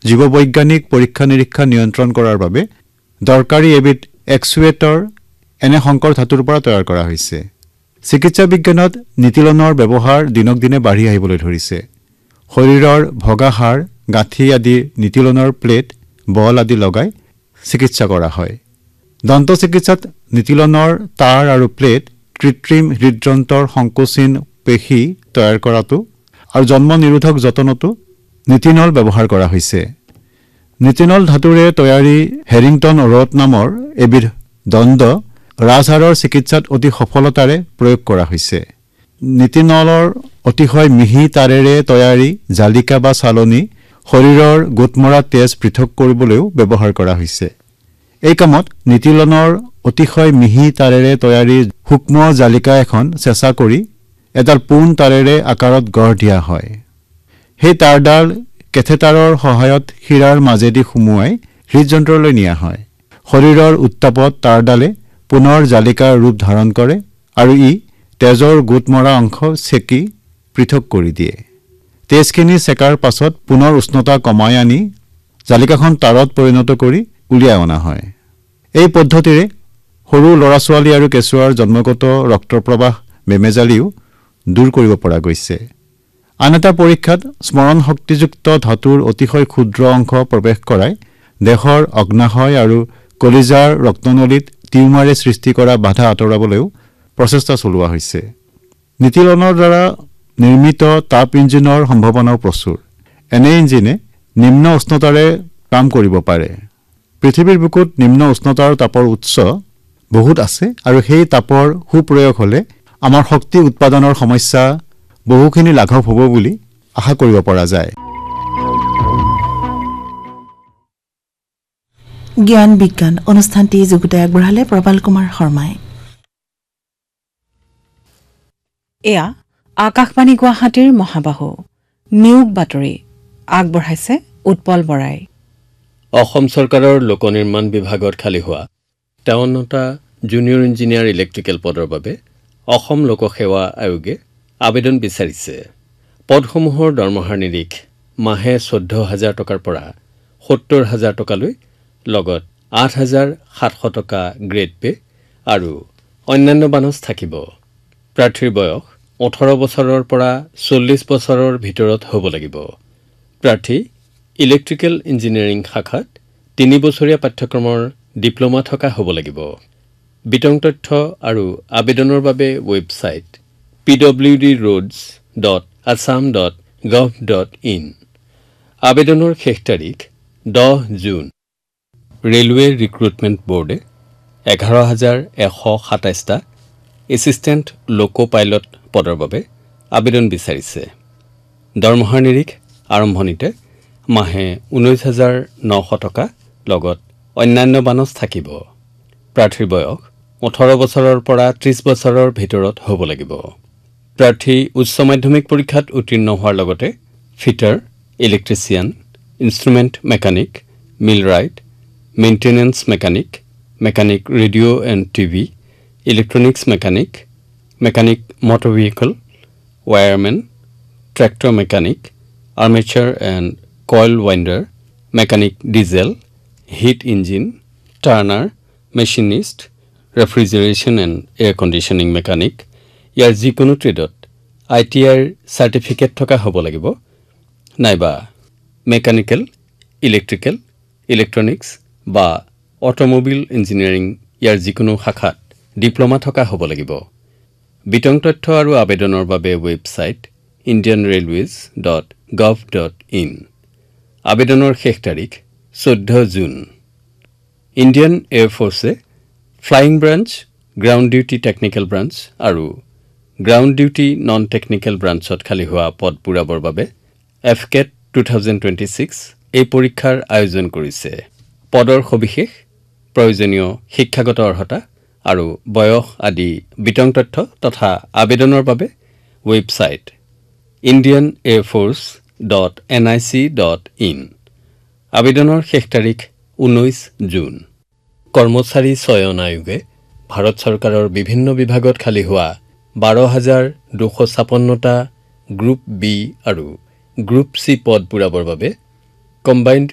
জীৱবৈজ্ঞানিক পৰীক্ষা নিৰীক্ষা নিয়ন্ত্ৰণ কৰাৰ বাবে দৰকাৰী এবিধ এক্সুৱেটৰ এনে সংকৰ ধাতুৰ পৰা তৈয়াৰ কৰা হৈছে। চিকিৎসা বিজ্ঞানত নিটিলনৰ ব্যৱহাৰ দিনক দিনে বাঢ়ি আহিবলৈ ধৰিছে। শৰীৰৰ ভগা হাড়, গাঁঠি আদি নিটিলনৰ প্লেট, বল আদি লগাই চিকিৎসা কৰা হয়। দন্ত চিকিৎসাত নিটিলনৰ তাঁৰ আৰু প্লেট, কৃত্ৰিম হৃদযন্ত্ৰৰ সংকোচীন পেশী তৈয়াৰ কৰাটো আৰু জন্ম নিৰোধক যতনতো নিটিনল ব্যৱহাৰ কৰা হৈছে। নিটিনল ধাতুৰে তৈয়াৰী হেৰিংটন ৰড নামৰ এবিধ দণ্ড ৰাজহাড়ৰ চিকিৎসাত অতি সফলতাৰে প্ৰয়োগ কৰা হৈছে। নিটিনলৰ অতিশয় মিহি তাৰেৰে তৈয়াৰী জালিকা বা চালনী শৰীৰৰ গোটমৰা তেজ পৃথক কৰিবলৈও ব্যৱহাৰ কৰা হৈছে। এই কামত নিটিলনৰ অতিশয় মিহি তাৰেৰে তৈয়াৰী সূক্ষ্ম জালিকা এখন চেঁচা কৰি এডাল পোন তাৰেৰে আকাৰত গঢ় দিয়া হয়। সেই তাঁৰডাল কেথেটাৰৰ সহায়ত শিৰাৰ মাজেদি সুমুৱাই হৃদযন্ত্ৰলৈ নিয়া হয়। শৰীৰৰ উত্তাপত তাঁৰডালে পুনৰ জালিকাৰ ৰূপ ধাৰণ কৰে আৰু ই তেজৰ গোটমৰা অংশ চেকি পৃথক কৰি দিয়ে। তেজখিনি চেকাৰ পাছত পুনৰ উষ্ণতা কমাই আনি জালিকাখন তাঁৰত পৰিণত কৰি উলিয়াই অনা হয়। এই পদ্ধতিৰে সৰু ল'ৰা ছোৱালী আৰু কেঁচুৱাৰ জন্মগত ৰক্তপ্ৰবাহ বেমেজালিও দূৰ কৰিব পৰা গৈছে। আন এটা পৰীক্ষাত স্মৰণ শক্তিযুক্ত ধাতুৰ অতিশয় ক্ষুদ্ৰ অংশ প্ৰৱেশ কৰাই দেহৰ অগ্নাশয় আৰু কলিজাৰ ৰক্তনলীত টিউমাৰে সৃষ্টি কৰা বাধা আঁতৰাবলৈও প্ৰচেষ্টা চলোৱা হৈছে। নিটিলনৰ দ্বাৰা নিৰ্মিত তাপ ইঞ্জিনৰ সম্ভাৱনাও প্ৰচুৰ। এনে ইঞ্জিনে নিম্ন উষ্ণতাৰে কাম কৰিব পাৰে। পৃথিৱীৰ বুকুত নিম্ন উষ্ণতাৰ তাপৰ উৎস বহুত আছে আৰু সেই তাপৰ সুপ্ৰয়োগ হ'লে আমাৰ শক্তি উৎপাদনৰ সমস্যা বহুখিনি লাঘৱ হ'ব বুলি আশা কৰিব পৰা যায়। জ্ঞান বিজ্ঞান অনুষ্ঠানটি যুগুতাই আগবঢ়ালে প্ৰবাল কুমাৰ শৰ্মাই। এয়া আকাশবাণী গুৱাহাটীৰ মহাবাহু নিয়োগ বাতৰি আগবঢ়াইছে উৎপল বৰাই। অসম চৰকাৰৰ লোক নিৰ্মাণ বিভাগত খালী হোৱা 53টা জুনিয়ৰ ইঞ্জিনিয়াৰ ইলেক্ট্ৰিকেল পদৰ বাবে অসম লোকসেৱা আয়োগে আবেদন বিচাৰিছে। পদসমূহৰ দৰমহাৰ নিৰিখ মাহে 14,000 টকাৰ পৰা 70,000 টকালৈ, লগত 8,700 টকা গ্ৰেড পে আৰু অন্যান্য বানচ থাকিব। প্ৰাৰ্থীৰ বয়স 18 বছৰৰ পৰা 40 বছৰৰ ভিতৰত হ'ব লাগিব। প্ৰাৰ্থী ইলেক্ট্ৰিকেল ইঞ্জিনিয়াৰিং শাখাত 3 বছৰীয়া পাঠ্যক্ৰমৰ ডিপ্ল'মা থকা হ'ব লাগিব। বিতং তথ্য আৰু আবেদনৰ বাবে ৱেবছাইট pwdroads.assam.gov.in। আবেদনৰ শেষ তাৰিখ 10 জুন। ৰেলৱে ৰিক্ৰুটমেণ্ট বোৰ্ডে 11,127টা এছিষ্টেণ্ট লোকো পাইলট পদৰ বাবে আবেদন বিচাৰিছে। দৰমহাৰ নিৰিখ আৰম্ভণিতে মাহে 19,900 টকা, লগত অন্যান্য বানচ থাকিব। প্ৰাৰ্থীৰ বয়স 18 বছৰৰ পৰা 30 বছৰৰ ভিতৰত হ'ব লাগিব। প্ৰাৰ্থী উচ্চ মাধ্যমিক পৰীক্ষাত উত্তীৰ্ণ হোৱাৰ লগতে fitter, electrician, instrument mechanic, মিলৰাইট, maintenance mechanic, mechanic radio' and TV, electronics mechanic, mechanic motor vehicle, wireman, tractor mechanic, armature and coil ৱাইণ্ডাৰ, mechanic diesel, hit engine, turner, machinist, ৰেফ্ৰিজাৰেশ্যন and air conditioning mechanic, ইয়াৰ যিকোনো ট্ৰেডত ITIৰ certificate থকা হ'ব লাগিব, নাইবা mechanical, electrical, electronics বা অট'মোবিল engineering ইয়াৰ যিকোনো শাখাত diploma থকা হ'ব লাগিব। বিতং তথ্য আৰু আবেদনৰ বাবে ৱেবছাইট indianrailways.gov.in। আবেদনৰ শেষ তাৰিখ 14 June. Indian এয়াৰফ'ৰ্ছে flying branch, ground duty technical branch আৰু গ্ৰাউণ্ড ডিউটি নন টেকনিকেল ব্ৰাঞ্চত খালী হোৱা পদ পূৰাবৰ বাবে FCAT 2026 এই পৰীক্ষাৰ আয়োজন কৰিছে। পদৰ সবিশেষ, প্ৰয়োজনীয় শিক্ষাগত অৰ্হতা আৰু বয়স আদি বিতং তথ্য তথা আবেদনৰ বাবে ৱেবছাইট indianairforce.nic.in। আবেদনৰ শেষ তাৰিখ 19 জুন। কৰ্মচাৰী চয়ন আয়োগে ভাৰত চৰকাৰৰ বিভিন্ন বিভাগত খালী হোৱা 12,256টা গ্ৰুপ বি আৰু গ্ৰুপ চি পদ পূৰাবৰ বাবে কম্বাইণ্ড